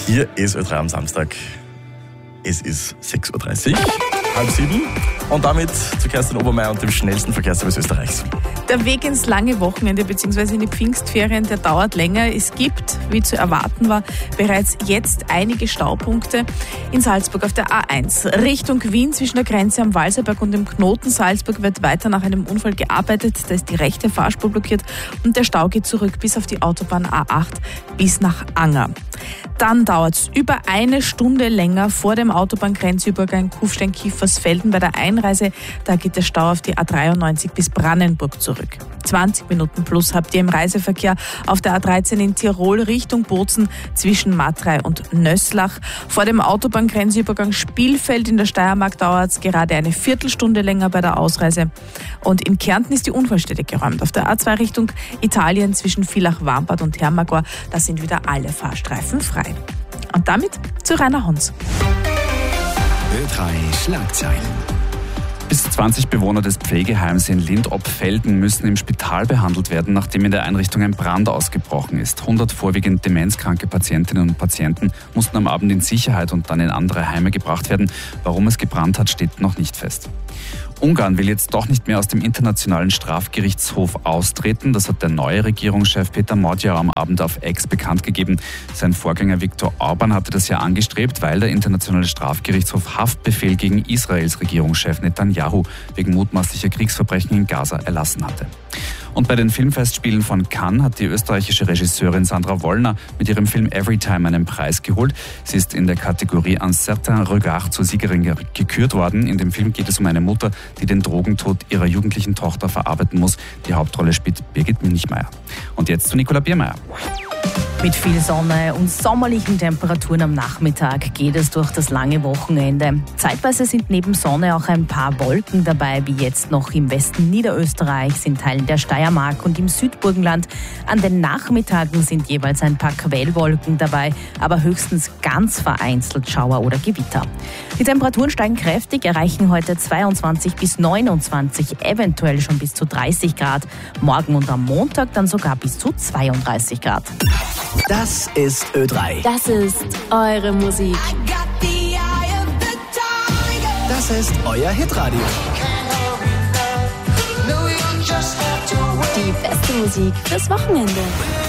Hier ist Ö3 am Samstag. Es ist 6.30 Uhr, 6:30. Und damit zu Kerstin Obermeier und dem schnellsten Verkehrsservice Österreichs. Der Weg ins lange Wochenende bzw. in die Pfingstferien, der dauert länger. Es gibt, wie zu erwarten war, bereits jetzt einige Staupunkte in Salzburg auf der A1. Richtung Wien zwischen der Grenze am Walserberg und dem Knoten Salzburg wird weiter nach einem Unfall gearbeitet. Da ist die rechte Fahrspur blockiert und der Stau geht zurück bis auf die Autobahn A8 bis nach Anger. Dann dauert es über eine Stunde länger vor dem Autobahngrenzübergang Kufstein-Kiefersfelden bei der Einreise. Da geht der Stau auf die A93 bis Brandenburg zurück. 20 Minuten plus habt ihr im Reiseverkehr auf der A13 in Tirol Richtung Bozen zwischen Matrei und Nösslach. Vor dem Autobahngrenzübergang Spielfeld in der Steiermark dauert es gerade eine Viertelstunde länger bei der Ausreise. Und in Kärnten ist die Unfallstelle geräumt. Auf der A2 Richtung Italien zwischen Villach-Warmbad und Hermagor, da sind wieder alle Fahrstreifen frei. Und damit zu Rainer Hons. Ö3 Schlagzeilen. Bis 20 Bewohner des Pflegeheims in Lindopfelden müssen im Spital behandelt werden, nachdem in der Einrichtung ein Brand ausgebrochen ist. 100 vorwiegend demenzkranke Patientinnen und Patienten mussten am Abend in Sicherheit und dann in andere Heime gebracht werden. Warum es gebrannt hat, steht noch nicht fest. Ungarn will jetzt doch nicht mehr aus dem Internationalen Strafgerichtshof austreten. Das hat der neue Regierungschef Peter Magyar am Abend auf X bekannt gegeben. Sein Vorgänger Viktor Orbán hatte das ja angestrebt, weil der Internationale Strafgerichtshof Haftbefehl gegen Israels Regierungschef Netanyahu wegen mutmaßlicher Kriegsverbrechen in Gaza erlassen hatte. Und bei den Filmfestspielen von Cannes hat die österreichische Regisseurin Sandra Wollner mit ihrem Film Everytime einen Preis geholt. Sie ist in der Kategorie Un certain regard zur Siegerin gekürt worden. In dem Film geht es um eine Mutter, die den Drogentod ihrer jugendlichen Tochter verarbeiten muss. Die Hauptrolle spielt Birgit Münchmeier. Und jetzt zu Nicola Biermeier. Mit viel Sonne und sommerlichen Temperaturen am Nachmittag geht es durch das lange Wochenende. Zeitweise sind neben Sonne auch ein paar Wolken dabei, wie jetzt noch im Westen Niederösterreichs, in Teilen der Steiermark und im Südburgenland. An den Nachmittagen sind jeweils ein paar Quellwolken dabei, aber höchstens ganz vereinzelt Schauer oder Gewitter. Die Temperaturen steigen kräftig, erreichen heute 22 bis 29, eventuell schon bis zu 30 Grad. Morgen und am Montag dann sogar bis zu 32 Grad. Das ist Ö3. Das ist eure Musik. Das ist euer Hitradio. Die beste Musik fürs Wochenende.